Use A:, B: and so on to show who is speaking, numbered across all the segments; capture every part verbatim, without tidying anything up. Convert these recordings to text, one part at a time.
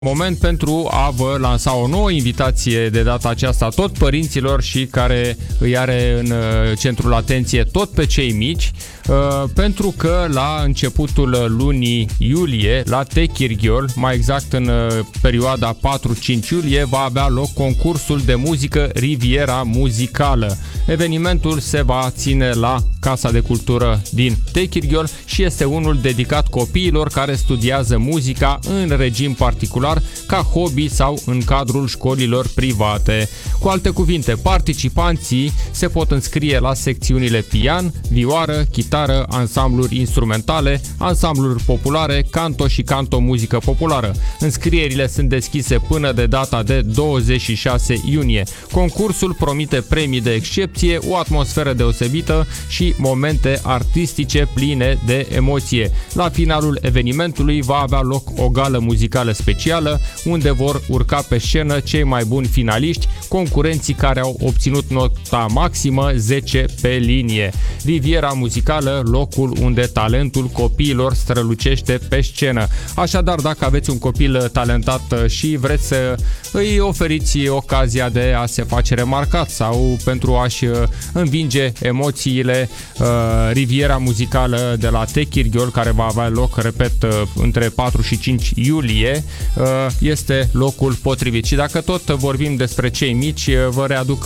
A: Moment pentru a vă lansa o nouă invitație de data aceasta tot părinților și care îi are în centrul atenție tot pe cei mici, pentru că la începutul lunii iulie, la Techirghiol, mai exact în perioada patru-cinci iulie, va avea loc concursul de muzică Riviera Muzicală. Evenimentul se va ține la Casa de Cultură din Techirghiol și este unul dedicat copiilor care studiază muzica în regim particular, ca hobby sau în cadrul școlilor private. Cu alte cuvinte, participanții se pot înscrie la secțiunile pian, vioară, chitară, ansambluri instrumentale, ansambluri populare, canto și canto muzică populară. Înscrierile sunt deschise până de data de douăzeci și șase iunie. Concursul promite premii de excepție, o atmosferă deosebită și momente artistice pline de emoție. La finalul evenimentului va avea loc o gală muzicală specială, unde vor urca pe scenă cei mai buni finaliști, concurenții care au obținut nota maximă zece pe linie. Riviera Muzicală, locul unde talentul copiilor strălucește pe scenă. Așadar, dacă aveți un copil talentat și vreți să îi oferiți ocazia de a se face remarcat sau pentru a-și învinge emoțiile, Riviera Muzicală de la Techirghiol, care va avea loc, repet, între patru și cinci iulie, este locul potrivit. Și dacă tot vorbim despre cei mici, vă readuc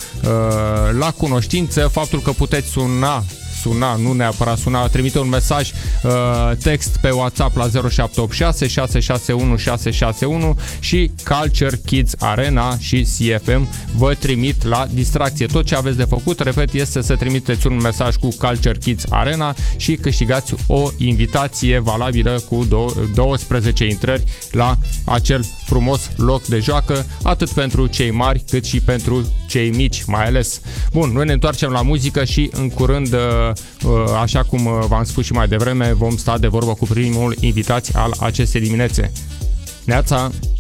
A: la cunoștință faptul că puteți suna suna, nu neapărat suna, trimite un mesaj uh, text pe WhatsApp la zero șapte opt șase șase șase unu șase șase unu și Culture Kids Arena și C F M vă trimit la distracție. Tot ce aveți de făcut, repet, este să trimiteți un mesaj cu Culture Kids Arena și câștigați o invitație valabilă cu douăsprezece intrări la acel frumos loc de joacă, atât pentru cei mari cât și pentru cei mici mai ales. Bun, noi ne întoarcem la muzică și în curând, așa cum v-am spus și mai devreme, vom sta de vorbă cu primul invitat al acestei diminețe. Neața!